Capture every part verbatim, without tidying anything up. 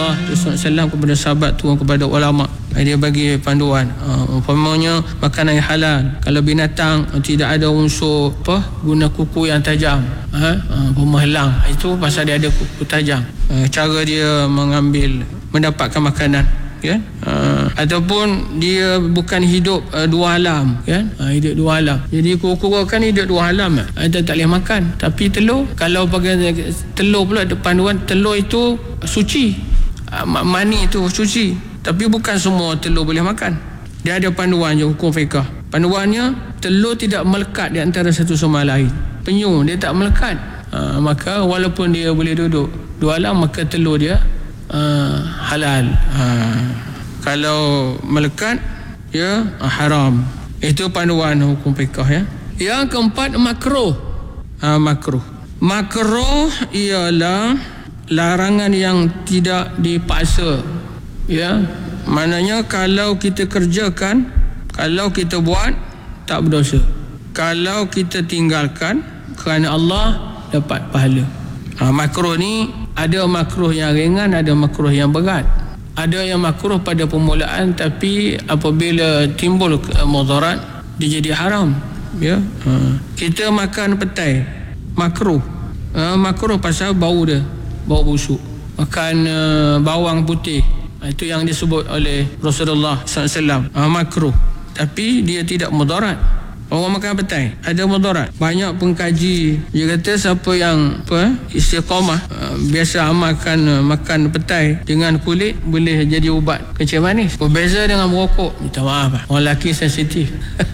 Rasulullah sallallahu alaihi wasallam kepada sahabat turun kepada ulama. Dia bagi panduan, uh, umpamanya makanan yang halal. Kalau binatang uh, tidak ada unsur apa guna kuku yang tajam, ha? uh, pemenghalang, itu pasal dia ada kuku tajam. Uh, cara dia mengambil mendapatkan makanan, kan? Uh, ataupun dia bukan hidup uh, dua alam, kan? Uh, hidup dua alam. Jadi kura-kura kan hidup dua alam, uh, dia tak boleh makan. Tapi telur, kalau pakai telur pula depan panduan, telur itu suci, uh, mani itu suci. Tapi bukan semua telur boleh makan. Dia ada panduan je, hukum fiqah. Panduannya, telur tidak melekat di antara satu sama lain. Penyu, dia tak melekat. Uh, maka walaupun dia boleh duduk dua alam, maka telur dia uh, halal. Uh, kalau melekat, ya uh, haram. Itu panduan hukum fiqah, ya. Yang keempat, makruh. Uh, makruh. Makruh ialah larangan yang tidak dipaksa. Ya, maknanya kalau kita kerjakan, kalau kita buat, tak berdosa. Kalau kita tinggalkan kerana Allah, dapat pahala. Ha, makruh ni ada makruh yang ringan, ada makruh yang berat. Ada yang makruh pada permulaan, tapi apabila timbul mudarat, dia jadi haram. Ya, ha. Kita makan petai, makruh. Ha, makruh pasal bau dia, bau busuk. Makan uh, bawang putih, itu yang disebut oleh Rasulullah sallallahu alaihi wasallam, ah, makruh. Tapi dia tidak mudarat. Orang makan petai ada mudarat. Banyak pengkaji dia kata siapa yang apa istiqamah, uh, biasa amalkan uh, makan petai dengan kulit, boleh jadi ubat kencing manis. Berbeza dengan merokok. Minta maaf, orang lelaki sensitif.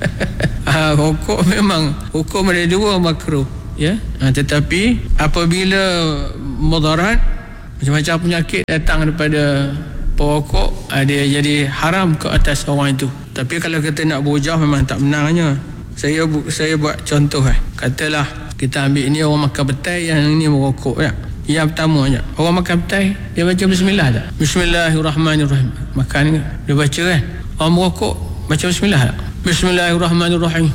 ah, Rokok memang hukum ada dua, makruh, ya. Ah, tetapi apabila mudarat, macam-macam penyakit datang daripada perokok, dia jadi haram ke atas orang itu. Tapi kalau kita nak berhujah, memang tak menangnya. Saya bu- saya buat contoh, eh. Katalah kita ambil ini orang makan petai, yang ini merokok, ya. Yang pertama je, orang makan petai, dia baca bismillah tak? Bismillahirrahmanirrahim. Makan ke? Dia baca, kan? Orang merokok baca bismillah tak? Bismillahirrahmanirrahim.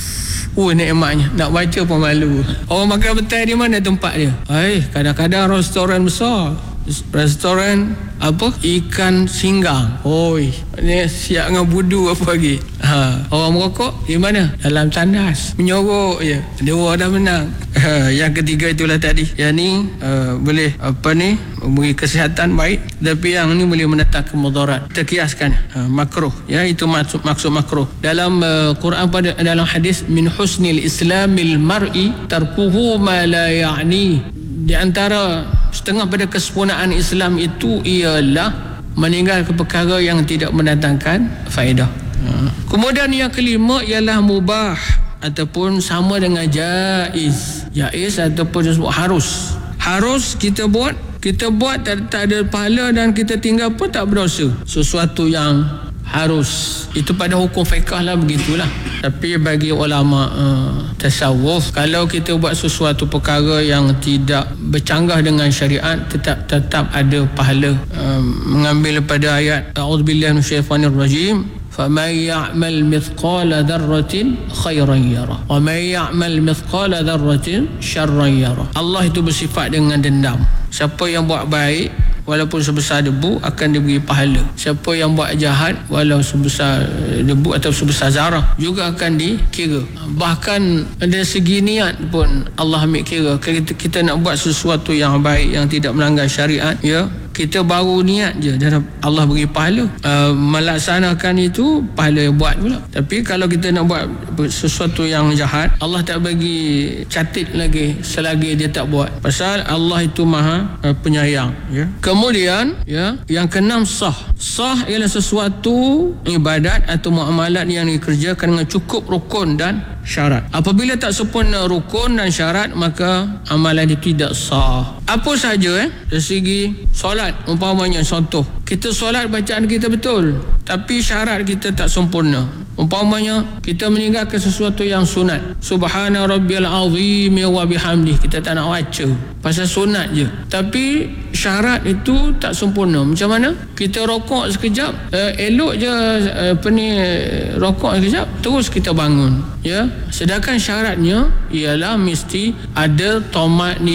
Oh, nikmatnya. Nak baca pun malu. Orang makan petai di mana tempat dia? Hai, kadang-kadang restoran besar, restoran apa ikan singgang, oi, ni siap dengan budu apa lagi. Ha, orang merokok di mana? Dalam tandas, menyorok je. Dua dah menang. Ha, yang ketiga itulah tadi. Yang ni uh, boleh apa ni memberi kesihatan baik, tapi yang ni boleh mendatangkan mudarat. Kita kiaskan uh, makruh, ya. Itu maksud maksud makruh dalam uh, Quran, pada dalam hadis, min husnil islamil mar'i tarkuhu ma la ya'ni. Di antara setengah pada kesempurnaan Islam itu ialah meninggalkan perkara yang tidak mendatangkan faedah. Kemudian yang kelima ialah mubah ataupun sama dengan jaiz. Jaiz ataupun disebut harus. Harus kita buat, kita buat tak, tak ada pahala, dan kita tinggal pun tak berdosa. Sesuatu yang harus, itu pada hukum fiqh lah, begitulah. Tapi bagi ulama uh, tasawuf, kalau kita buat sesuatu perkara yang tidak bercanggah dengan syariat, tetap tetap ada pahala. uh, Mengambil pada ayat a'udzubillahi minasyaitanirrajim, faman ya'mal mithqala dzarratin khairan yara wa man ya'mal mithqala dzarratin syarran yara. Allah itu bersifat dengan dendam. Siapa yang buat baik, walaupun sebesar debu, akan diberi pahala. Siapa yang buat jahat, walau sebesar debu atau sebesar zarah, juga akan dikira. Bahkan dari segi niat pun Allah ambil kira. Kita, kita nak buat sesuatu yang baik, yang tidak melanggar syariat, ya, kita baru niat je, dan Allah beri pahala. uh, Melaksanakan itu pahala buat pula. Tapi kalau kita nak buat sesuatu yang jahat, Allah tak bagi catit lagi selagi dia tak buat, pasal Allah itu maha uh, penyayang, ya. Kemudian, ya, yang keenam, sah. Sah ialah sesuatu ibadat atau muamalat yang dikerjakan dengan cukup rukun dan syarat. Apabila tak sempurna rukun dan syarat, maka amalan itu tidak sah. Apa saja, eh? Dari segi solat, umpamanya contoh, kita solat bacaan kita betul, tapi syarat kita tak sempurna. Umpamanya kita meninggalkan sesuatu yang sunat, subhana rabbiyal azim wa bihamdih, kita tak nak baca pasal sunat je, tapi syarat itu tak sempurna. Macam mana? Kita rokok sekejap, uh, elok je uh, apa ni rokok sekejap, terus kita bangun, ya. Sedangkan syaratnya ialah mesti ada tamak ninah,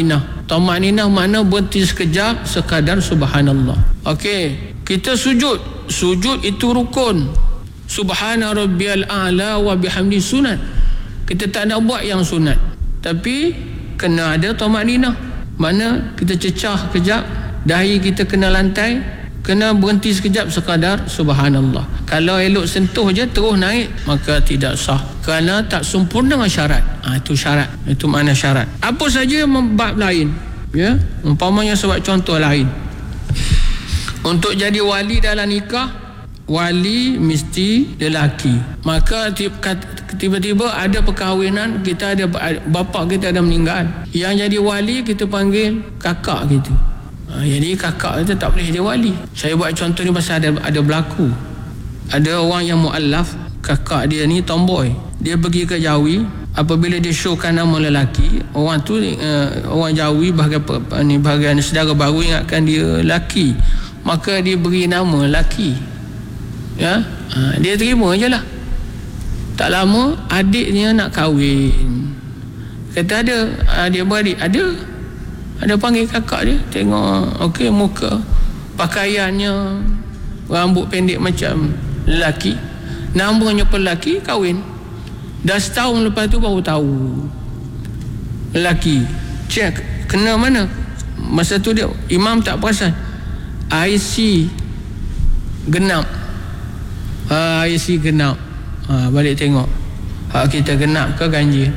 Tumaninah makna berhenti sekejap sekadar subhanallah. Okey, kita sujud. Sujud itu rukun. Subhana rabbiyal a'la wa bihamdi sunat. Kita tak nak buat yang sunat, tapi kena ada tumaninah. Makna kita cecah kejap, dahi kita kena lantai, kena berhenti sekejap sekadar subhanallah. Kalau elok sentuh je terus naik, maka tidak sah, kerana tak sempurna dengan syarat. Ha, itu syarat, itu makna syarat. Apa saja bab lain, ya, umpamanya sebab contoh lain, untuk jadi wali dalam nikah, wali mesti lelaki. Maka tiba-tiba ada perkahwinan, kita ada bapa kita ada meninggal, yang jadi wali kita panggil kakak kita. Ha, jadi kakak kita tak boleh jadi wali. Saya buat contoh ni pasal ada ada berlaku. Ada orang yang mu'allaf, kakak dia ni tomboy. Dia pergi ke Jawi, apabila dia showkan nama lelaki, orang tu uh, orang Jawi bahagian ni bahagian saudara baru ingatkan dia lelaki, maka dia beri nama lelaki. Ya, ha, dia terima je lah. Tak lama adiknya nak kahwin. Kata ada, adik beradik ada. Ada panggil kakak dia, tengok okey muka, pakaiannya, rambut pendek macam lelaki, namanya pun lelaki, kahwin. Dah setahun lepas tu baru tahu lelaki. Cek kena mana. Masa tu dia imam tak perasan. I C genap. Ha, I C genap. Ha, balik tengok. Hak kita genap ke ganjil?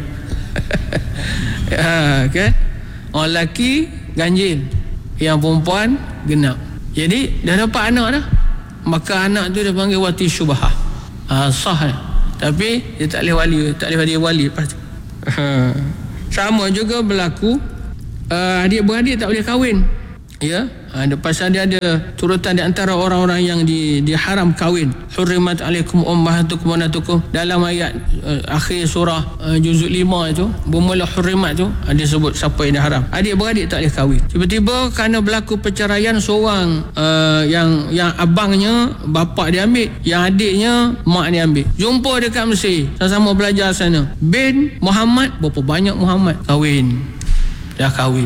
Ha, kan? Orang lelaki ganjil, yang perempuan genap. Jadi dah dapat anak dah, maka anak tu dia panggil wati syubhah. Ha, sah lah. Tapi dia tak boleh wali, tak boleh wali wali lepas tu. Ha. Sama juga berlaku uh, adik-beradik tak boleh kahwin. Ya, ada pasal dia ada turutan di antara orang-orang yang di diharam kahwin. Hurrimat alaikum ummahatukum wa banatukum. Dalam ayat uh, akhir surah uh, juzuk lima itu, bermula hurrimat tu ada sebut siapa yang diharam. Adik-beradik tak boleh kahwin. Tiba-tiba kerana berlaku perceraian, seorang uh, yang yang abangnya bapa dia ambil, yang adiknya mak dia ambil. Jumpa dekat Mesir, sama-sama belajar sana. Bin Muhammad, berapa banyak Muhammad kahwin. Dah kahwin.